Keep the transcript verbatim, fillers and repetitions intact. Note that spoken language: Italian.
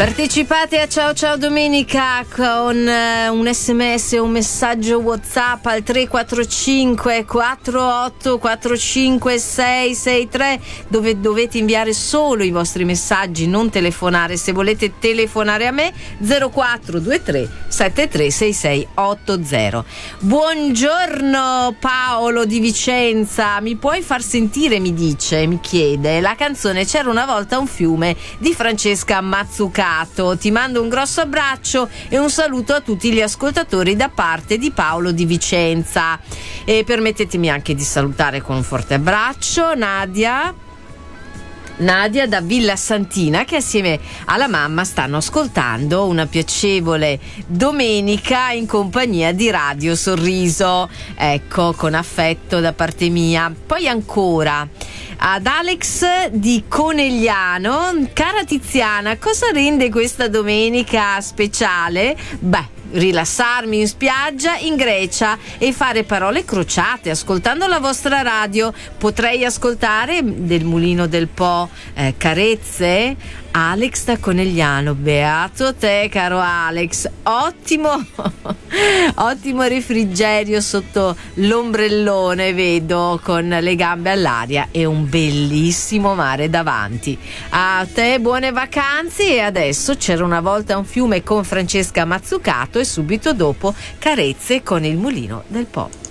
Partecipate a Ciao Ciao Domenica con uh, un sms o un messaggio WhatsApp al tre quattro cinque quattro otto quattro cinque sei sei tre, dove dovete inviare solo i vostri messaggi, non telefonare. Se volete telefonare a me, zero quattro due tre sette tre sei sei otto zero. Buongiorno Paolo di Vicenza, mi puoi far sentire, mi dice, mi chiede, la canzone C'era una volta un fiume di Francesca Mazzucato. Ti mando un grosso abbraccio e un saluto a tutti gli ascoltatori da parte di Paolo di Vicenza. E permettetemi anche di salutare con un forte abbraccio Nadia Nadia da Villa Santina, che assieme alla mamma stanno ascoltando una piacevole domenica in compagnia di Radio Sorriso. Ecco, con affetto da parte mia. Poi ancora ad Alex di Conegliano: cara Tiziana, cosa rende questa domenica speciale? Beh, rilassarmi in spiaggia in Grecia e fare parole crociate ascoltando la vostra radio. Potrei ascoltare del Mulino del Po eh, Carezze? Alex da Conegliano, beato te caro Alex, ottimo ottimo refrigerio sotto l'ombrellone, vedo, con le gambe all'aria e un bellissimo mare davanti. A te buone vacanze. E adesso C'era una volta un fiume con Francesca Mazzucato e subito dopo Carezze con il Mulino del Po.